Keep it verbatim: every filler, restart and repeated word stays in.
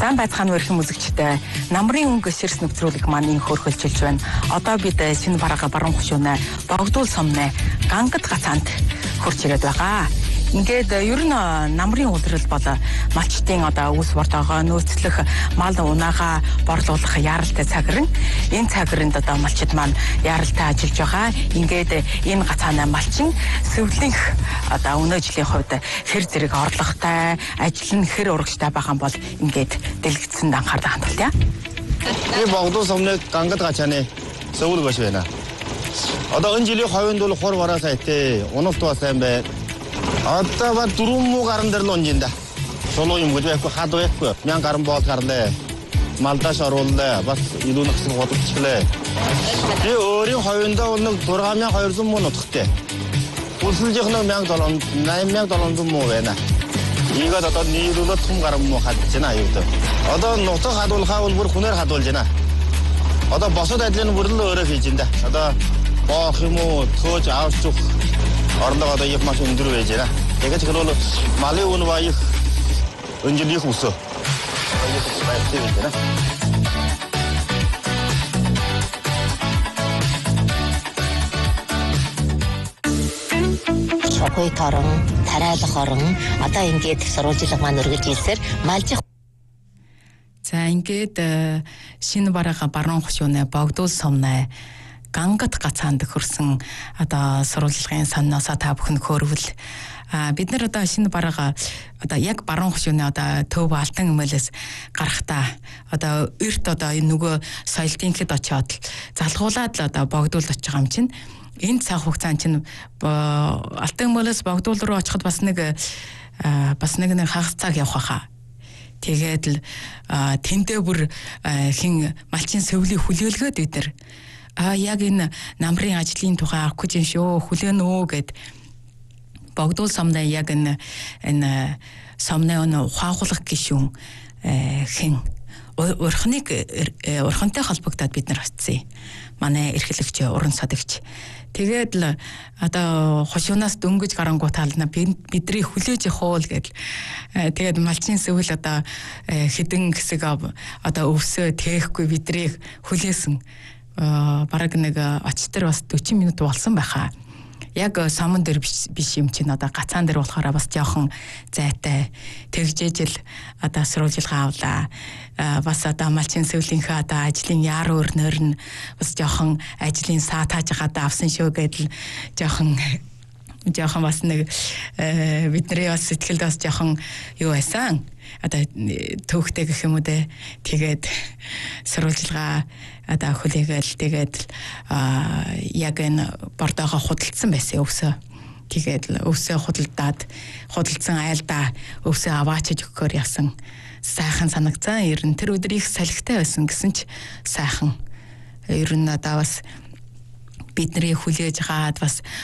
Зан байцгааны өрхөн үзэгчтэй намрын өнгө сэрс нэвтрүүлэг маань хөрхөлжилж байна. Одоо бид шинэ бараага баруун хөшөөнэ богдуул сомнэ гангад гацаанд хурж ирээд байгаа. Ингээд ер нь намрын удирдал бол малчтын одоо үс бортоогоо нөөцлөх мал унаага борлуулах яаралтай цагран энэ цагранд одоо малчид маань яаралтай ажиллаж байгаа. Ингээд энэ гацааны малчин сэвлэнх одоо өнөө жилийн хувьд хэр зэрэг орлоготой ажил нь хэр урагштай байгаа бол ингээд дэлгэцэн анхаарлаа хандуулъя. Би богдуул сомны гангад гацааны зөвлөг баш байна. Одоо энэ жилийн хойнд бол хор бараа сайтай уналт ба сайн бай. Одоо ба дөрвөн муу гаран дээр л онжинда. Солоо юм гэж байхгүй хад байхгүй. Мян гаран боол гарлаа. Малдаш орууллаа. Бас илүү нэгсэн бодолцглаа. Би өөрийн хойндоо нэг дөрвөн мянган хоёрсон муу нутгтай. Үлсэлжих нэг мянган долоон зуун муу байна. Ийгээд одоо нийлүүлээд том гаран муу хадж байна аюултай. Одоо нутаг хадуулахаа бол бүр хүнээр хадуулж байна. Одоо босод ажлын бүр л өөрөө хийж байна. Одоо боох юм уу, төөж авч зүх орлого одоо их маш өндөр байж байна. Тэгээд тэр бол малын үн ба их өнжлөх үсэ. Шокой торон, тараалах орон одоо ингээд сурвалжлага маань өргөж ийсээр малжих. За ингээд шинэ бараага баруун хөшөөнэ богдуул сомнэ гангад гацаанд хөрсөн одоо сурвалжлагын санаасаа та бүхэн хөөрвөл бид нар одоо шинэ бараага одоо яг баруун хөшөөний одоо төв алтан өмөлөөс гарахтаа одоо эрт одоо энэ нөгөө соёлтын хэд очиод залгуулад л одоо богдуул очиж байгаа юм чинь энэ цаг хугацаанд чинь алтан өмөлөөс богдуул руу очиход бас нэг бас нэг нэг хагас цаг явах хаа. Тэгээд л тэндээ бүр хин малчин сөвлийг хүлээлгээд бид нар а яг энэ намрын ажлын тухай авах гэж шүү хүлээн өө гэд богдуул сомны яг энэ энэ сомны өнө ухаагуулах гишүүн хэн урхныг урхантай холбогдоод бид нар очив. Манай эрхлэгч уран садагч. Тэгээд л одоо хошуунаас дөнгөж гарангуутаална бидний хүлээж явуул гэдэл. Тэгээд малчин сэвэл одоо хідэн хэсэг одоо өвсөө тээхгүй бидрийг хүлээсэн. Бараг нэг очтер бас дөрвөн минут болсон байхаа. Яг сомон дээр биш юм чинь одоо гацаан дээр болохоор бас жоохон зайтай тэгжээжл одоо сурвалжлага авлаа. Бас одоо малчин сэвлийнхээ одоо ажлын яар өрнөр нь бас жоохон ажлын саа тааж гадаа авсан шүү гэдэл жоохон жоохон бас нэг бидний бас сэтгэлд бас жоохон юу байсан. Одоо төвхтэй гэх юм уу те тэгээд сурвалжлага одоо хүлээгээл тэгээд яг энэ бордоогоо худалдсан байсан өвсөө. Тэгээд өвсөө худалдаад худалдсан айлдаа өвсөө аваачиж өгөхөөр явсан. Сайхан санагцсан. Ер нь тэр өдөр их салхитай байсан гэсэн ч сайхан. Ер нь одоо бас бидний хүлээж гаад бас